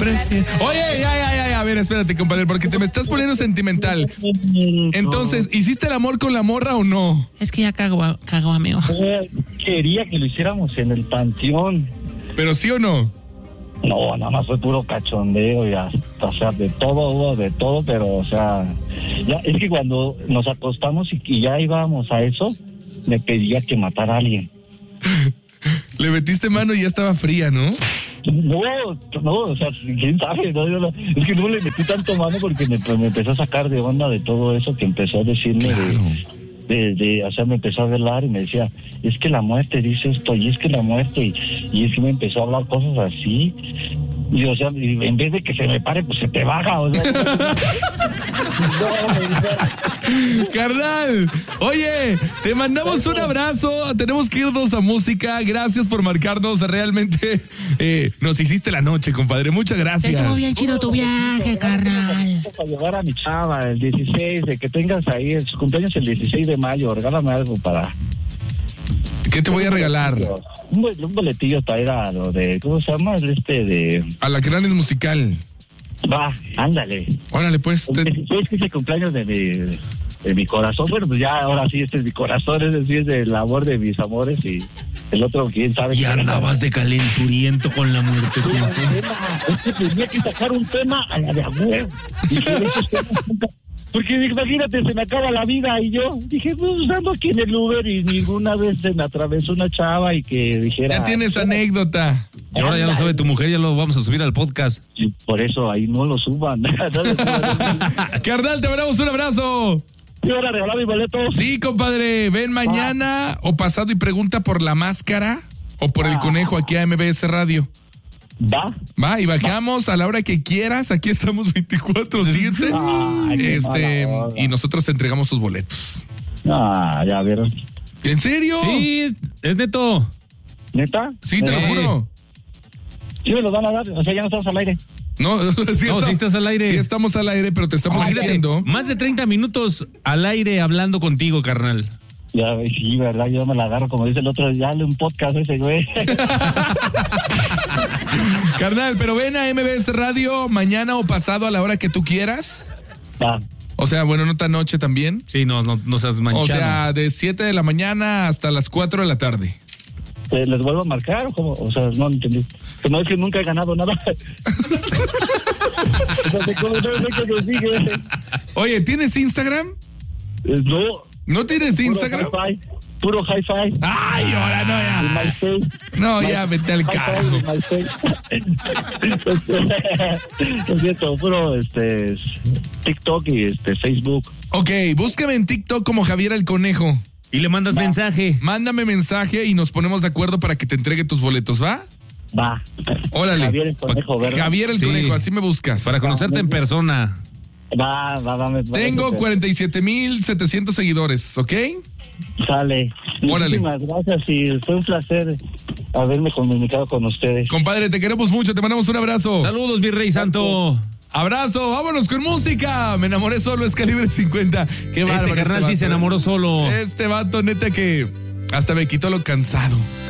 Oye, ya, a ver, espérate, compadre, porque te me estás poniendo sentimental. Entonces, ¿hiciste el amor con la morra o no? Es que ya cagó, amigo. Quería que lo hiciéramos en el panteón. ¿Pero sí o no? No, nada más fue puro cachondeo y hasta, o sea, de todo, pero, o sea, ya, es que cuando nos acostamos y ya íbamos a eso, me pedía que matara a alguien. Le metiste mano y ya estaba fría, ¿no? No, o sea, quién sabe, no, es que no le metí tanto mano porque me empezó a sacar de onda de todo eso, que empezó a decirme o sea, me empezó a velar y me decía, es que la muerte dice esto, y es que la muerte, y es que me empezó a hablar cosas así, y o sea, en vez de que se me pare, pues se te baja, o sea. Carnal, oye, te mandamos un abrazo, tenemos que irnos a música, gracias por marcarnos, realmente nos hiciste la noche, compadre, muchas gracias. Estuvo bien chido tu viaje, carnal. Para llevar a mi chava el 16, de que tengas ahí en su cumpleaños el 16 de mayo, regálame algo para... ¿Qué te voy a regalar? Un boletillo para ir a lo de, ¿cómo se llama? A la Cranes Musical. Va, ándale. Órale, pues. El 16 que es el cumpleaños de mi corazón. Bueno, pues ya ahora sí, este es mi corazón, es decir, es del amor de mis amores y el otro, quién sabe. Y andabas de calenturiento con la muerte. Es que tenía que sacar un tema a la de amor. Porque imagínate, se me acaba la vida y yo dije, pues ando aquí en el Uber y ninguna vez se me atravesó una chava y que dijera... Ya tienes anécdota. Y ahora ya lo sabe tu mujer, ya lo vamos a subir al podcast. Y por eso ahí no lo suban. Carnal, te mandamos un abrazo. ¿Sí van a regalar mi boleto? Sí, compadre, ven mañana o pasado y pregunta por la máscara o por el conejo aquí a MBS Radio. Va, y bajamos a la hora que quieras. Aquí estamos 24/7. Y nosotros te entregamos tus boletos. Ya vieron. ¿En serio? Sí, es neto. ¿Neta? Sí, te lo juro. Sí me los van a dar, o sea, ya no estamos al aire. No, sí estás al aire. Sí estamos al aire, pero te estamos diciendo. Más de 30 minutos al aire hablando contigo, carnal. Ya, sí, verdad, yo me la agarro, como dice el otro, ya le un podcast a ese güey. Carnal, pero ven a MBS Radio mañana o pasado a la hora que tú quieras. Va. O sea, bueno, no tan noche también. Sí, no seas manchado. O sea, de 7 de la mañana hasta las 4 de la tarde. ¿Les vuelvo a marcar o cómo? O sea, no entendí. Que no es que nunca he ganado nada. Oye, ¿tienes Instagram? No. ¿No tienes Instagram? Puro hi-fi. Ay, ahora no, ya. No, ya, vete al carro. Es cierto, puro TikTok y Facebook. Ok, búscame en TikTok como Javier el Conejo. Y le mandas mensaje. Mándame mensaje y nos ponemos de acuerdo para que te entregue tus boletos, ¿va? Va. Órale. Javier el Conejo, ¿verdad? Javier el Conejo, así me buscas. Para conocerte en persona. Va. Tengo 47,700 seguidores, ¿ok? Sale. Órale. Muchísimas gracias y fue un placer haberme comunicado con ustedes. Compadre, te queremos mucho, te mandamos un abrazo. Saludos, mi rey santo. Abrazo, vámonos con música. Me enamoré solo, es Calibre 50. Qué bárbaro. Este carnal sí se enamoró solo. Este vato, neta, que hasta me quitó lo cansado.